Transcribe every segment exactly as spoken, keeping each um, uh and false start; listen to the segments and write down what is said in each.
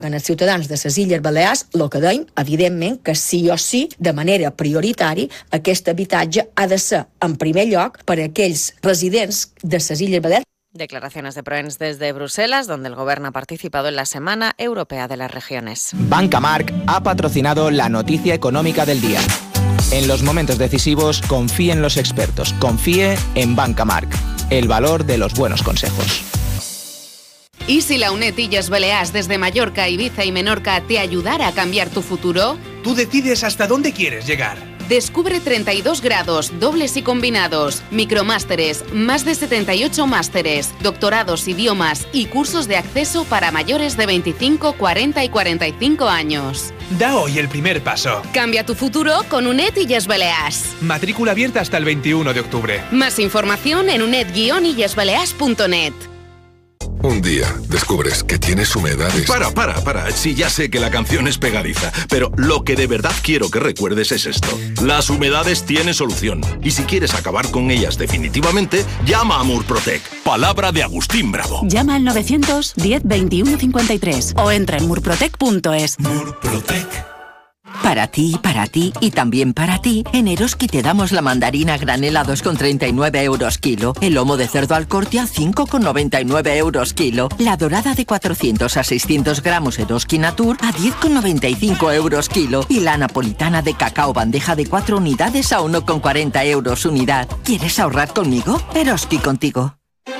En els ciutadans de les Illes Balears, el que deim, evidentment, que sí o sí, de manera prioritària, aquest habitatge ha de ser, en primer lloc, per a aquells residents de les Illes Balears. Declaraciones de Proens desde Bruselas, donde el Gobierno ha participado en la Semana Europea de las Regiones. Banca Marc ha patrocinado la noticia económica del día. En los momentos decisivos, confíe en los expertos, confíe en Banca Marc, el valor de los buenos consejos. ¿Y si la UNED Illes Balears desde Mallorca, Ibiza y Menorca te ayudara a cambiar tu futuro? Tú decides hasta dónde quieres llegar. Descubre treinta y dos grados, dobles y combinados, micromásteres, más de setenta y ocho másteres, doctorados, idiomas y cursos de acceso para mayores de veinticinco, cuarenta y cuarenta y cinco años. Da hoy el primer paso. Cambia tu futuro con UNED Illes Balears. Matrícula abierta hasta el veintiuno de octubre. Más información en uned guion illes balears punto net. Un día descubres que tienes humedades. Para, para, para. Sí, ya sé que la canción es pegadiza, pero lo que de verdad quiero que recuerdes es esto. Las humedades tienen solución. Y si quieres acabar con ellas definitivamente, llama a Murprotec. Palabra de Agustín Bravo. Llama al novecientos diez veintiuno cincuenta y tres o entra en murprotec punto es. Murprotec. Para ti, para ti y también para ti, en Eroski te damos la mandarina granel a dos con treinta y nueve euros kilo, el lomo de cerdo al corte a cinco con noventa y nueve euros kilo, la dorada de cuatrocientos a seiscientos gramos Eroski Natur a diez con noventa y cinco euros kilo y la napolitana de cacao bandeja de cuatro unidades a uno con cuarenta euros unidad. ¿Quieres ahorrar conmigo? Eroski contigo.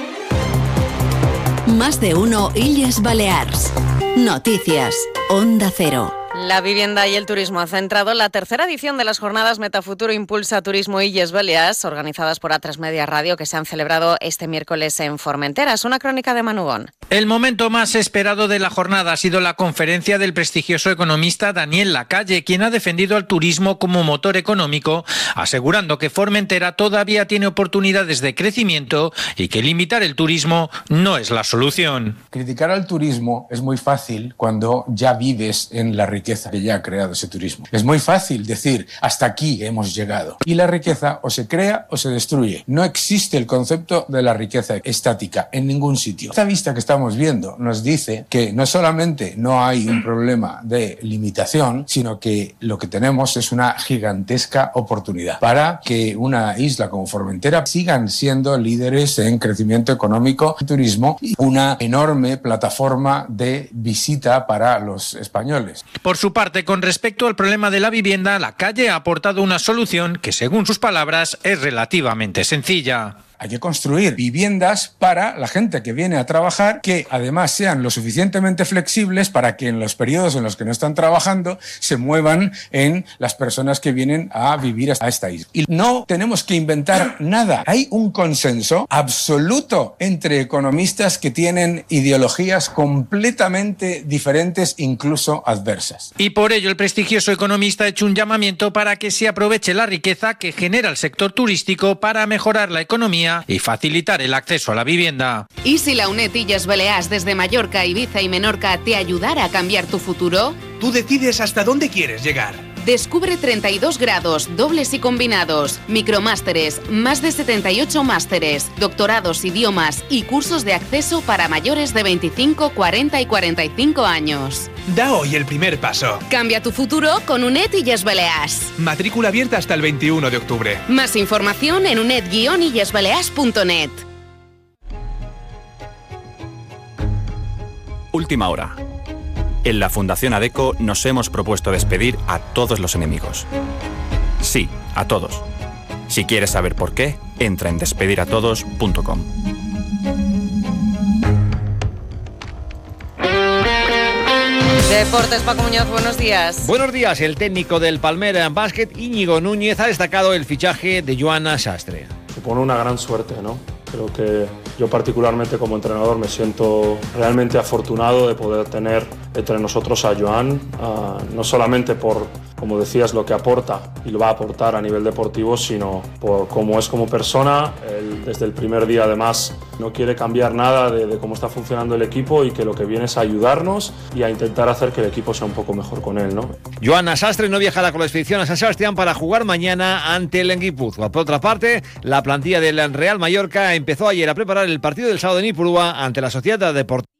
Más de uno Illes Balears. Noticias. Onda Cero. La vivienda y el turismo ha centrado la tercera edición de las jornadas Metafuturo Impulsa Turismo Illes Balears, organizadas por A tres Media Radio, que se han celebrado este miércoles en Formentera. Es una crónica de Manugón. El momento más esperado de la jornada ha sido la conferencia del prestigioso economista Daniel Lacalle, quien ha defendido al turismo como motor económico, asegurando que Formentera todavía tiene oportunidades de crecimiento y que limitar el turismo no es la solución. Criticar al turismo es muy fácil cuando ya vives en la riqueza que ya ha creado ese turismo. Es muy fácil decir, hasta aquí hemos llegado. Y la riqueza o se crea o se destruye. No existe el concepto de la riqueza estática en ningún sitio. Esta vista que estamos viendo nos dice que no solamente no hay un problema de limitación, sino que lo que tenemos es una gigantesca oportunidad para que una isla como Formentera sigan siendo líderes en crecimiento económico y turismo y una enorme plataforma de visita para los españoles. Por su parte, con respecto al problema de la vivienda, Lacalle ha aportado una solución que, según sus palabras, es relativamente sencilla. Hay que construir viviendas para la gente que viene a trabajar, que además sean lo suficientemente flexibles para que en los periodos en los que no están trabajando se muevan en las personas que vienen a vivir a esta isla. Y no tenemos que inventar nada. Hay un consenso absoluto entre economistas que tienen ideologías completamente diferentes, incluso adversas. Y por ello el prestigioso economista ha hecho un llamamiento para que se aproveche la riqueza que genera el sector turístico para mejorar la economía y facilitar el acceso a la vivienda. ¿Y si la UNED Illes Balears desde Mallorca, Ibiza y Menorca te ayudara a cambiar tu futuro? Tú decides hasta dónde quieres llegar. Descubre treinta y dos grados, dobles y combinados, micromásteres, más de setenta y ocho másteres, doctorados, idiomas y cursos de acceso para mayores de veinticinco, cuarenta y cuarenta y cinco años. Da hoy el primer paso. Cambia tu futuro con UNED Illes Balears. Matrícula abierta hasta el veintiuno de octubre. Más información en uned guion illes balears punto net. Última hora. En la Fundación ADECO nos hemos propuesto despedir a todos los enemigos. Sí, a todos. Si quieres saber por qué, entra en despedir a todos punto com. Deportes, Paco Muñoz, buenos días. Buenos días. El técnico del Palmera Basket, Íñigo Núñez, ha destacado el fichaje de Joan Sastre. Supone una gran suerte, ¿no? Creo que yo particularmente como entrenador me siento realmente afortunado de poder tener entre nosotros a Joan, uh, no solamente por, como decías, lo que aporta y lo va a aportar a nivel deportivo, sino por cómo es como persona. Él, desde el primer día, además, no quiere cambiar nada de, de cómo está funcionando el equipo y que lo que viene es a ayudarnos y a intentar hacer que el equipo sea un poco mejor con él, ¿no? Joan Sastre no viajará con la expedición a San Sebastián para jugar mañana ante el Guipúzcoa. Por otra parte, la plantilla del Real Mallorca empezó ayer a preparar el partido del sábado en Ipurúa ante la Sociedad Deportiva